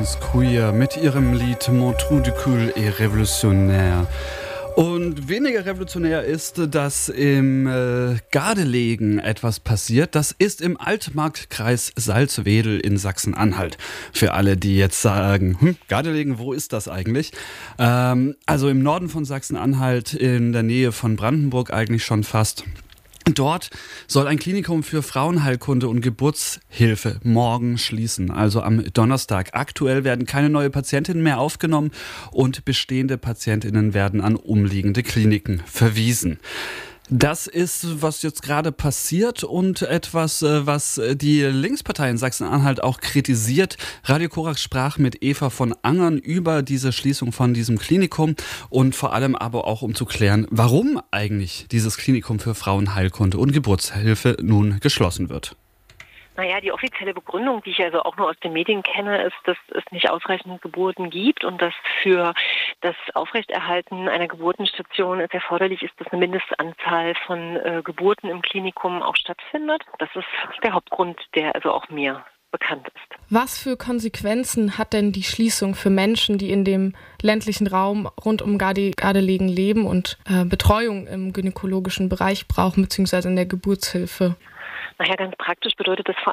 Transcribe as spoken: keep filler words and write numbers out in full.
Trans Queer mit ihrem Lied Mon Trou du Cul et Révolutionnaire. Und weniger revolutionär ist, dass im äh, Gardelegen etwas passiert. Das ist im Altmarktkreis Salzwedel in Sachsen-Anhalt. Für alle, die jetzt sagen, hm, Gardelegen, wo ist das eigentlich? Ähm, also im Norden von Sachsen-Anhalt, in der Nähe von Brandenburg eigentlich schon fast. Dort soll ein Klinikum für Frauenheilkunde und Geburtshilfe morgen schließen, also am Donnerstag. Aktuell werden keine neuen Patientinnen mehr aufgenommen und bestehende Patientinnen werden an umliegende Kliniken verwiesen. Das ist, was jetzt gerade passiert und etwas, was die Linkspartei in Sachsen-Anhalt auch kritisiert. Radio Korax sprach mit Eva von Angern über diese Schließung von diesem Klinikum und vor allem aber auch, um zu klären, warum eigentlich dieses Klinikum für Frauenheilkunde und Geburtshilfe nun geschlossen wird. Naja, die offizielle Begründung, die ich also auch nur aus den Medien kenne, ist, dass es nicht ausreichend Geburten gibt und dass für das Aufrechterhalten einer Geburtenstation es erforderlich ist, dass eine Mindestanzahl von äh, Geburten im Klinikum auch stattfindet. Das ist der Hauptgrund, der also auch mir bekannt ist. Was für Konsequenzen hat denn die Schließung für Menschen, die in dem ländlichen Raum rund um Garde- Gardelegen leben und äh, Betreuung im gynäkologischen Bereich brauchen, beziehungsweise in der Geburtshilfe? Naja, ganz praktisch bedeutet das vor